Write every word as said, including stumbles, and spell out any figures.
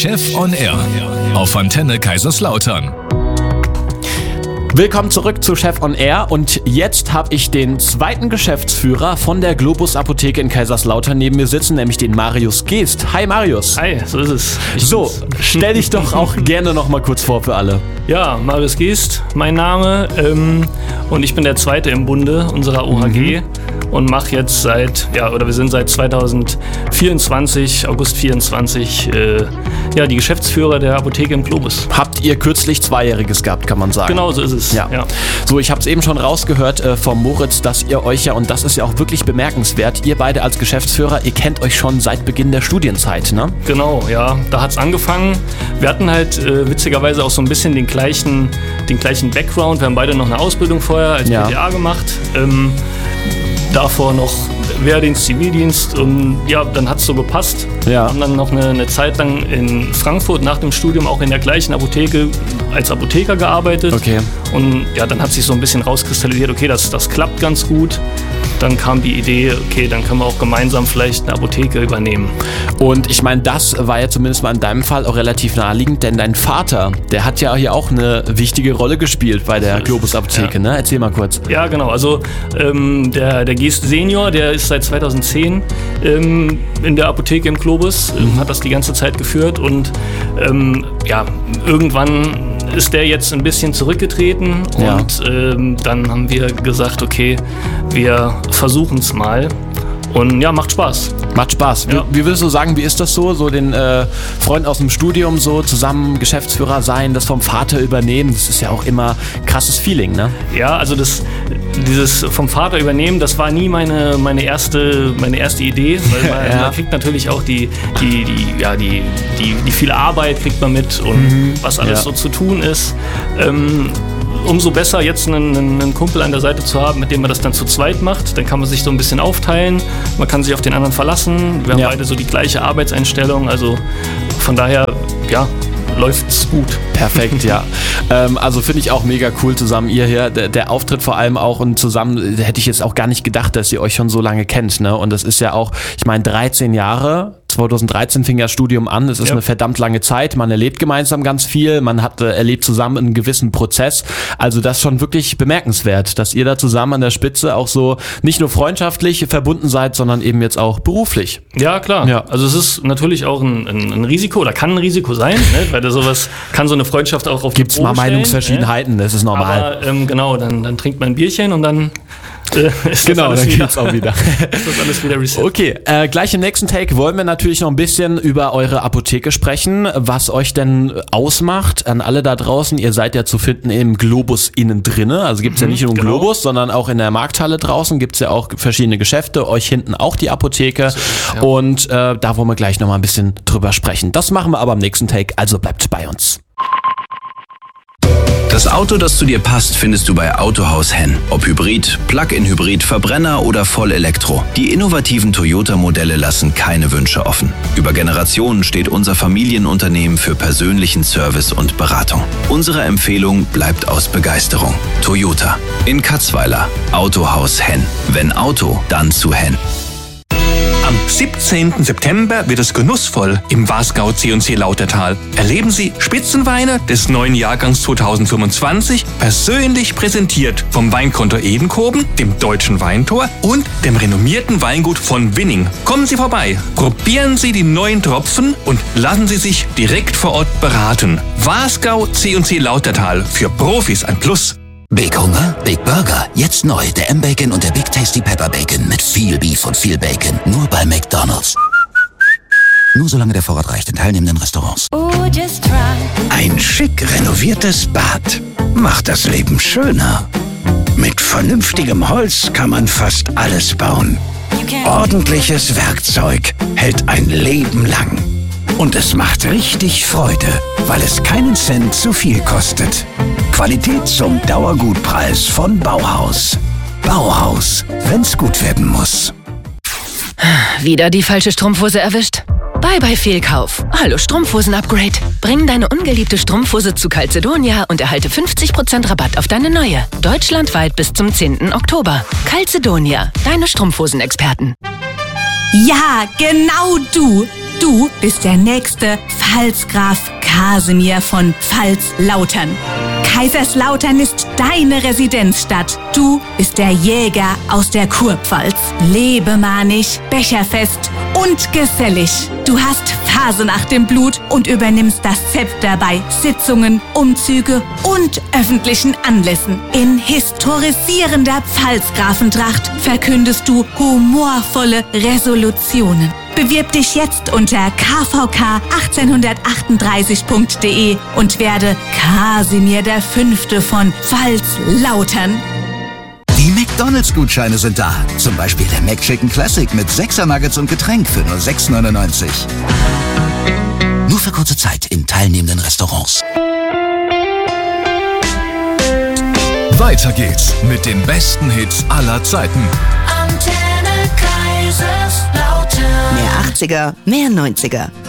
Chef on Air auf Antenne Kaiserslautern. Willkommen zurück zu Chef on Air und jetzt habe ich den zweiten Geschäftsführer von der Globus Apotheke in Kaiserslautern neben mir sitzen, nämlich den Marius Geest. Hi Marius. Hi, so ist es. Ich so, stell dich doch auch gerne noch mal kurz vor für alle. Ja, Marius Geest, mein Name ähm, und ich bin der Zweite im Bunde unserer O H G. Mhm. Und mache jetzt seit, ja, oder wir sind seit zwanzig vierundzwanzig, August vierundzwanzig, äh, ja, die Geschäftsführer der Apotheke im Globus. Habt ihr kürzlich Zweijähriges gehabt, kann man sagen. Genau, so ist es. Ja. ja. So, ich habe es eben schon rausgehört äh, vom Moritz, dass ihr euch ja, und das ist ja auch wirklich bemerkenswert, ihr beide als Geschäftsführer, ihr kennt euch schon seit Beginn der Studienzeit, ne? Genau, ja, da hat's angefangen. Wir hatten halt äh, witzigerweise auch so ein bisschen den gleichen, den gleichen Background. Wir haben beide noch eine Ausbildung vorher als ja. P T A gemacht. Ähm, Davor noch Wehrdienst, Zivildienst und ja, dann hat es so gepasst. Ja. Wir haben dann noch eine, eine Zeit lang in Frankfurt nach dem Studium auch in der gleichen Apotheke als Apotheker gearbeitet. Okay. Und ja, dann hat sich so ein bisschen rauskristallisiert, okay, das, das klappt ganz gut. Dann kam die Idee, okay, dann können wir auch gemeinsam vielleicht eine Apotheke übernehmen. Und ich meine, das war ja zumindest mal in deinem Fall auch relativ naheliegend, denn dein Vater, der hat ja hier auch eine wichtige Rolle gespielt bei der Globus Apotheke, ja. ne? Erzähl mal kurz. Ja, genau. Also ähm, der, der Geest Senior, der ist seit zweitausendzehn ähm, in der Apotheke im Globus, ähm, hat das die ganze Zeit geführt und ähm, ja, irgendwann ist der jetzt ein bisschen zurückgetreten ja. und ähm, dann haben wir gesagt, okay, wir versuchen es mal und ja, macht Spaß. Macht Spaß. Ja. Wie, wie würdest du sagen, wie ist das so, so den äh, Freund aus dem Studium so zusammen Geschäftsführer sein, das vom Vater übernehmen, das ist ja auch immer ein krasses Feeling, ne? Ja, also das, dieses vom Vater übernehmen, das war nie meine, meine, erste, meine erste Idee, weil man, ja. man kriegt natürlich auch die, die, die, ja, die, die, die viele Arbeit kriegt man mit und mhm. was alles ja. so zu tun ist. Ähm, Umso besser, jetzt einen, einen Kumpel an der Seite zu haben, mit dem man das dann zu zweit macht. Dann kann man sich so ein bisschen aufteilen. Man kann sich auf den anderen verlassen. Wir haben ja. beide so die gleiche Arbeitseinstellung. Also von daher, ja, läuft's gut. Perfekt, ja. ähm, also finde ich auch mega cool zusammen, ihr hier, der, der Auftritt vor allem auch und zusammen, hätte ich jetzt auch gar nicht gedacht, dass ihr euch schon so lange kennt, ne? Und das ist ja auch, ich meine, dreizehn Jahre, zweitausenddreizehn fing ja das Studium an, es ist ja. eine verdammt lange Zeit, man erlebt gemeinsam ganz viel, man hat äh, erlebt zusammen einen gewissen Prozess, also das ist schon wirklich bemerkenswert, dass ihr da zusammen an der Spitze auch so nicht nur freundschaftlich verbunden seid, sondern eben jetzt auch beruflich. Ja, klar. Ja. Also es ist natürlich auch ein, ein, ein Risiko oder kann ein Risiko sein, ne? Weil sowas kann so eine Freundschaft auch auf die Gibt's mal Meinungsverschiedenheiten, ne? Das ist normal. Aber ähm, genau, dann, dann trinkt man ein Bierchen und dann äh, ist genau, das alles dann wieder, geht's auch wieder. ist das alles wieder reset. Okay, äh, gleich im nächsten Take wollen wir natürlich noch ein bisschen über eure Apotheke sprechen, was euch denn ausmacht. An alle da draußen, ihr seid ja zu finden im Globus innen drinne, also gibt's mhm, ja nicht nur einen genau. Globus, sondern auch in der Markthalle draußen gibt's ja auch verschiedene Geschäfte, euch hinten auch die Apotheke so, ja. und äh, da wollen wir gleich noch mal ein bisschen drüber sprechen. Das machen wir aber im nächsten Take, also bleibt bei uns. Das Auto, das zu dir passt, findest du bei Autohaus Henn. Ob Hybrid, Plug-in-Hybrid, Verbrenner oder Vollelektro. Die innovativen Toyota-Modelle lassen keine Wünsche offen. Über Generationen steht unser Familienunternehmen für persönlichen Service und Beratung. Unsere Empfehlung bleibt aus Begeisterung. Toyota. In Katzweiler. Autohaus Henn. Wenn Auto, dann zu Henn. Am siebzehnten September wird es genussvoll im Wasgau C und C Lautertal. Erleben Sie Spitzenweine des neuen Jahrgangs zweitausendfünfundzwanzig, persönlich präsentiert vom Weinkonto Edenkoben, dem Deutschen Weintor und dem renommierten Weingut von Winning. Kommen Sie vorbei, probieren Sie die neuen Tropfen und lassen Sie sich direkt vor Ort beraten. Wasgau C und C Lautertal, für Profis ein Plus. Big Hunger, Big Burger. Jetzt neu, der M-Bacon und der Big Tasty Pepper Bacon mit viel Beef und viel Bacon. Nur bei McDonald's. Nur solange der Vorrat reicht in teilnehmenden Restaurants. Ein schick renoviertes Bad macht das Leben schöner. Mit vernünftigem Holz kann man fast alles bauen. Ordentliches Werkzeug hält ein Leben lang. Und es macht richtig Freude, weil es keinen Cent zu viel kostet. Qualität zum Dauergutpreis von Bauhaus. Bauhaus, wenn's gut werden muss. Wieder die falsche Strumpfhose erwischt? Bye bye Fehlkauf. Hallo Strumpfhosen-Upgrade. Bring deine ungeliebte Strumpfhose zu Calzedonia und erhalte fünfzig Prozent Rabatt auf deine neue. Deutschlandweit bis zum zehnten Oktober. Calzedonia, deine Strumpfhosenexperten. Ja, genau du. Du bist der nächste Pfalzgraf Kasimir von Pfalz-Lautern. Kaiserslautern ist deine Residenzstadt. Du bist der Jäger aus der Kurpfalz. Lebemanig, becherfest und gesellig. Du hast Fasenacht im Blut und übernimmst das Zepter bei Sitzungen, Umzüge und öffentlichen Anlässen. In historisierender Pfalzgrafentracht verkündest du humorvolle Resolutionen. Bewirb dich jetzt unter k v k achtzehnhundertachtunddreißig punkt d e und werde Kasimir der Fünfte von Pfalz-Lautern. Die McDonalds-Gutscheine sind da. Zum Beispiel der McChicken Classic mit sechser Nuggets und Getränk für nur sechs neunundneunzig. Nur für kurze Zeit in teilnehmenden Restaurants. Weiter geht's mit den besten Hits aller Zeiten. Antenne Kaiserslautern. Mehr achtziger, mehr neunziger.